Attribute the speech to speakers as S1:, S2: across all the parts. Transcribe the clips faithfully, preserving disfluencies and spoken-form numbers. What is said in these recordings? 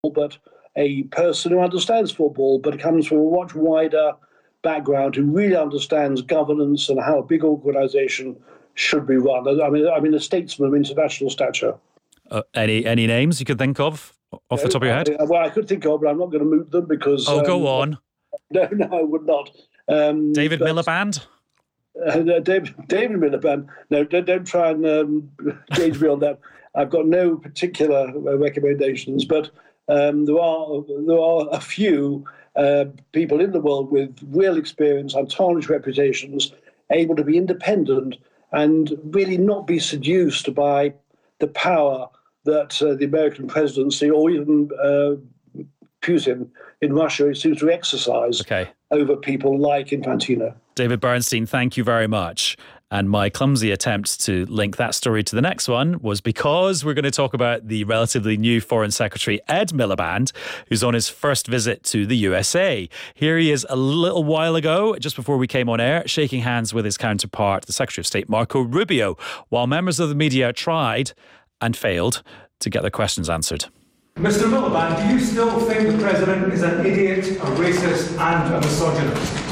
S1: but a person who understands football, but comes from a much wider background, who really understands governance and how a big organisation should be run. I mean, I mean, a statesman of international stature.
S2: Uh, any any names you could think of off
S1: no,
S2: the top of your head?
S1: I, well, I could think of, but I'm not going to moot them because.
S2: Oh,
S1: um,
S2: go on.
S1: No, no, I would not. Um,
S2: David
S1: but,
S2: Miliband?
S1: Uh, David, David Miliband. No, don't, don't try and um, gauge me on that. I've got no particular uh, recommendations, but um, there are there are a few uh, people in the world with real experience, untarnished reputations, able to be independent and really not be seduced by the power that uh, the American presidency or even uh, Putin in Russia seems to exercise
S2: okay.
S1: over people like Infantino.
S2: David Bernstein, thank you very much. And my clumsy attempt to link that story to the next one was because we're going to talk about the relatively new Foreign Secretary, Ed Miliband, who's on his first visit to the U S A. Here he is a little while ago, just before we came on air, shaking hands with his counterpart, the Secretary of State, Marco Rubio, while members of the media tried and failed to get their questions answered.
S3: Mister Miliband, do you still think the president is an idiot, a racist and a misogynist?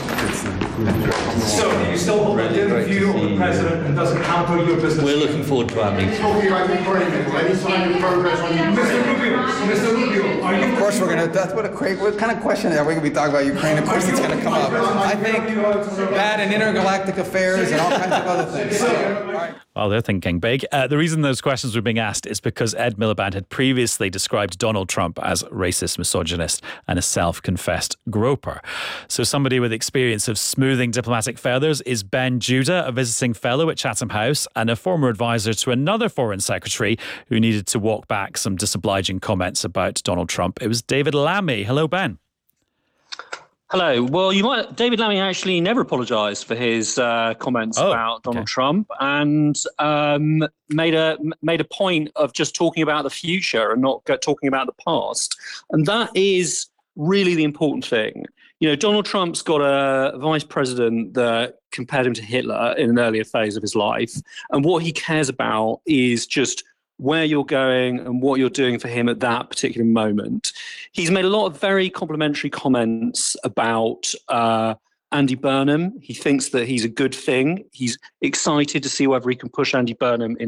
S3: So, do you still hold a different view of the president and doesn't hamper your business?
S4: We're looking forward to our meeting.
S5: Talking about Ukraine, any sign of progress on Ukraine?
S3: Mister Rubio, Mister Rubio, are you...
S6: Of course we're going to, that's what a great, what kind of question are we going to be talking about Ukraine? Of course it's going to come up. I think that and intergalactic affairs and all kinds of other things. So,
S2: well, they're thinking big. Uh, the reason those questions were being asked is because Ed Miliband had previously described Donald Trump as racist, misogynist, and a self-confessed groper. So somebody with experience of smoothing diplomatic feathers is Ben Judah, a visiting fellow at Chatham House and a former advisor to another foreign secretary who needed to walk back some disobliging comments about Donald Trump. It was David Lammy. Hello, Ben.
S7: Hello. Well, you might. David Lammy actually never apologised for his uh, comments
S2: oh,
S7: about Donald
S2: okay.
S7: Trump, and um, made a made a point of just talking about the future and not talking about the past. And that is really the important thing. You know, Donald Trump's got a vice president that compared him to Hitler in an earlier phase of his life, and what he cares about is just where you're going and what you're doing for him at that particular moment. He's made a lot of very complimentary comments about uh, Andy Burnham. He thinks that he's a good thing. He's excited to see whether he can push Andy Burnham in